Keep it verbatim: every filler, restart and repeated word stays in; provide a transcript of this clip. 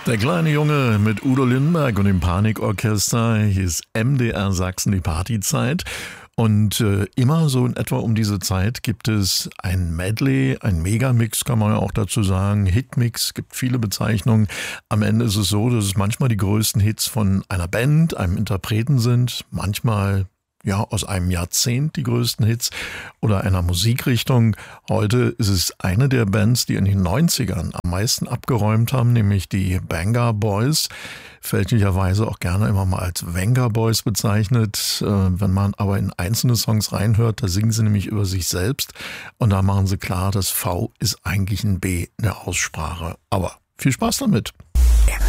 Der kleine Junge mit Udo Lindenberg und dem Panikorchester. Hier ist M D R Sachsen, die Partyzeit. Und äh, immer so in etwa um diese Zeit gibt es ein Medley, ein Megamix kann man ja auch dazu sagen, Hitmix, gibt viele Bezeichnungen. Am Ende ist es so, dass es manchmal die größten Hits von einer Band, einem Interpreten sind, manchmal ja aus einem Jahrzehnt die größten Hits oder einer Musikrichtung. Heute ist es eine der Bands, die in den neunzigern am meisten abgeräumt haben, nämlich die Venga Boys. Fälschlicherweise auch gerne immer mal als Venga Boys bezeichnet. Wenn man aber in einzelne Songs reinhört, da singen sie nämlich über sich selbst und da machen sie klar, das V ist eigentlich ein B in der Aussprache. Aber viel Spaß damit!